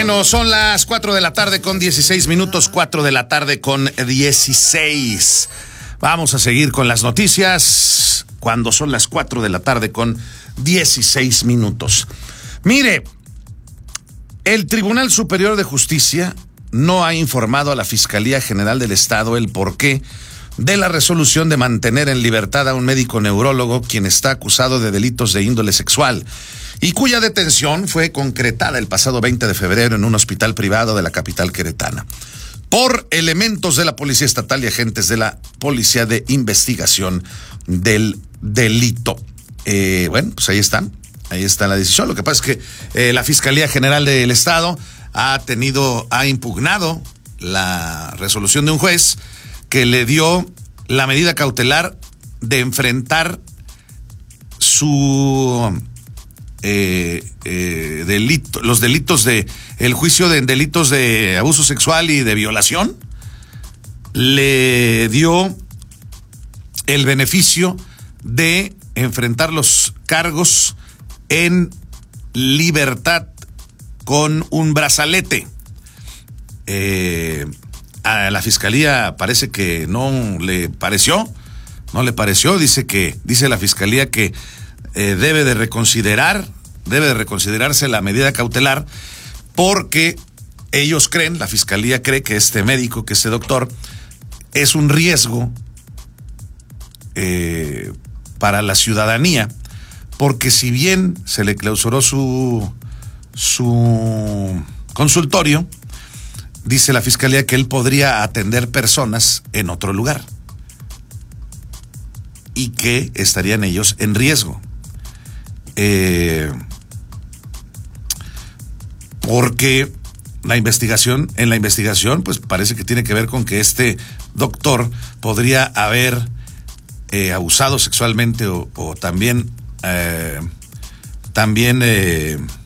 Bueno, son las 4 de la tarde con 16 minutos, 4 de la tarde con 16. Vamos a seguir con las noticias cuando son las 4 de la tarde con 16 minutos. Mire, el Tribunal Superior de Justicia no ha informado a la Fiscalía General del Estado el porqué de la resolución de mantener en libertad a un médico neurólogo quien está acusado de delitos de índole sexual y cuya detención fue concretada el pasado 20 de febrero en un hospital privado de la capital queretana por elementos de la Policía Estatal y agentes de la Policía de Investigación del Delito. Bueno, pues ahí está la decisión. Lo que pasa es que la Fiscalía General del Estado ha impugnado la resolución de un juez que le dio la medida cautelar de enfrentar su delito, los delitos de el juicio de delitos de abuso sexual y de violación. Le dio el beneficio de enfrentar los cargos en libertad con un brazalete. A la fiscalía parece que no le pareció, dice la fiscalía que debe de reconsiderarse la medida cautelar porque ellos creen, la fiscalía cree que este médico, que este doctor es un riesgo para la ciudadanía, porque si bien se le clausuró su consultorio, dice la fiscalía que él podría atender personas en otro lugar y que estarían ellos en riesgo. Porque en la investigación, pues parece que tiene que ver con que este doctor podría haber abusado sexualmente o también